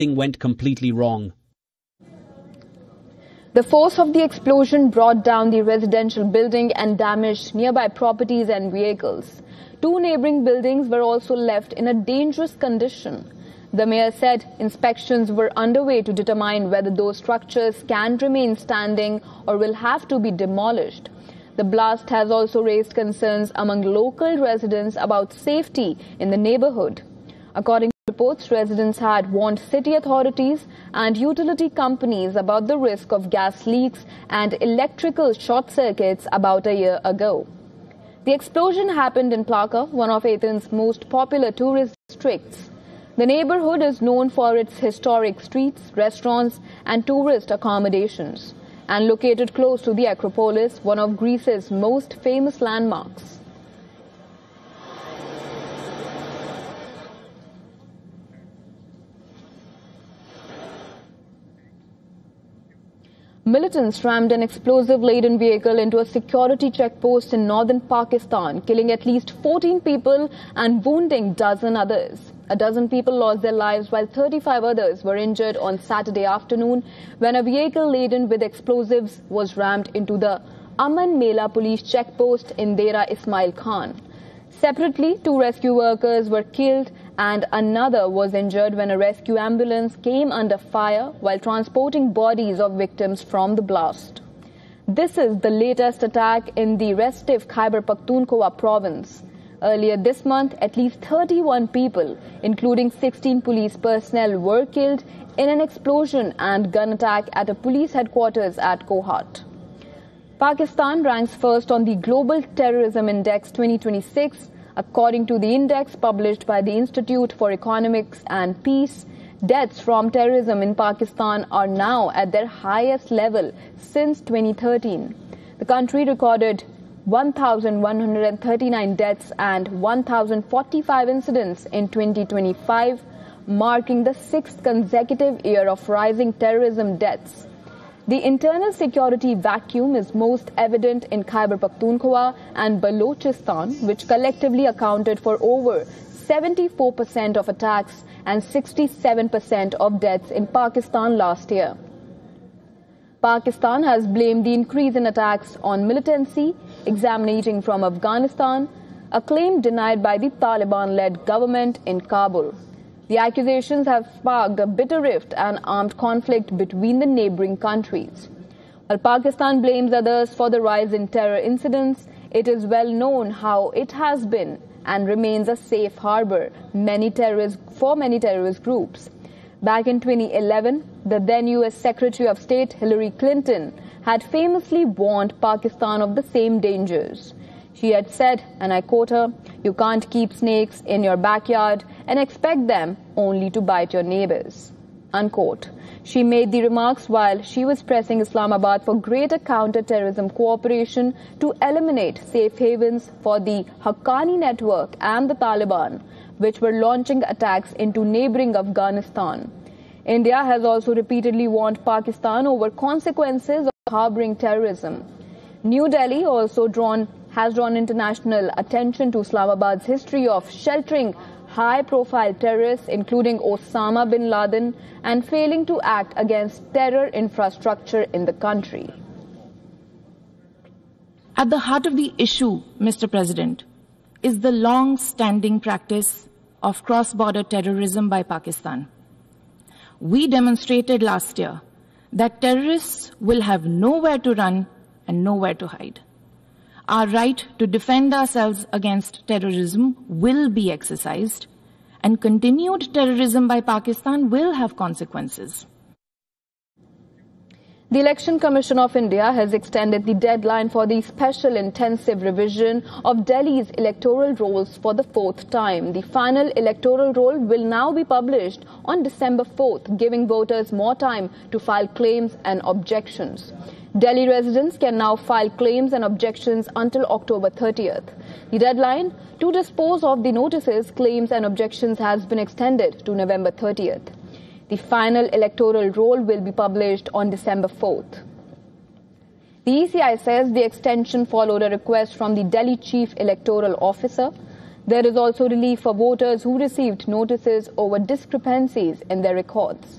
went completely wrong. The force of the explosion brought down the residential building and damaged nearby properties and vehicles. 2 neighboring buildings were also left in a dangerous condition. The mayor said inspections were underway to determine whether those structures can remain standing or will have to be demolished. The blast has also raised concerns among local residents about safety in the neighborhood. According to reports, residents had warned city authorities and utility companies about the risk of gas leaks and electrical short circuits about a year ago. The explosion happened in Plaka, one of Athens' most popular tourist districts. The neighborhood is known for its historic streets, restaurants and tourist accommodations, and located close to the Acropolis, one of Greece's most famous landmarks. Militants rammed an explosive-laden vehicle into a security checkpost in northern Pakistan, killing at least 14 people and wounding dozen others. A dozen people lost their lives while 35 others were injured on Saturday afternoon when a vehicle laden with explosives was rammed into the Aman Mela police checkpost in Dera Ismail Khan. Separately, 2 rescue workers were killed and another was injured when a rescue ambulance came under fire while transporting bodies of victims from the blast. This is the latest attack in the restive Khyber Pakhtunkhwa province. Earlier this month, at least 31 people, including 16 police personnel, were killed in an explosion and gun attack at a police headquarters at Kohat. Pakistan ranks first on the Global Terrorism Index 2026. According to the index published by the Institute for Economics and Peace, deaths from terrorism in Pakistan are now at their highest level since 2013. The country recorded 1,139 deaths and 1,045 incidents in 2025, marking the 6th consecutive year of rising terrorism deaths. The internal security vacuum is most evident in Khyber Pakhtunkhwa and Balochistan, which collectively accounted for over 74% of attacks and 67% of deaths in Pakistan last year. Pakistan has blamed the increase in attacks on militancy emanating from Afghanistan, a claim denied by the Taliban-led government in Kabul. The accusations have sparked a bitter rift and armed conflict between the neighboring countries. While Pakistan blames others for the rise in terror incidents, it is well known how it has been and remains a safe harbor for many terrorist groups. Back in 2011, the then US Secretary of State Hillary Clinton had famously warned Pakistan of the same dangers. She had said, and I quote her, "You can't keep snakes in your backyard and expect them only to bite your neighbors," unquote. She made the remarks while she was pressing Islamabad for greater counter-terrorism cooperation to eliminate safe havens for the Haqqani network and the Taliban, which were launching attacks into neighboring Afghanistan. India has also repeatedly warned Pakistan over consequences of harboring terrorism. New Delhi also has drawn international attention to Islamabad's history of sheltering high-profile terrorists, including Osama bin Laden, and failing to act against terror infrastructure in the country. At the heart of the issue, Mr. President, is the long-standing practice of cross-border terrorism by Pakistan. We demonstrated last year that terrorists will have nowhere to run and nowhere to hide. Our right to defend ourselves against terrorism will be exercised, and continued terrorism by Pakistan will have consequences. The Election Commission of India has extended the deadline for the special intensive revision of Delhi's electoral rolls for the 4th time. The final electoral roll will now be published on December 4th, giving voters more time to file claims and objections. Delhi residents can now file claims and objections until October 30th. The deadline to dispose of the notices, claims and objections has been extended to November 30th. The final electoral roll will be published on December 4th. The ECI says the extension followed a request from the Delhi Chief Electoral Officer. There is also relief for voters who received notices over discrepancies in their records.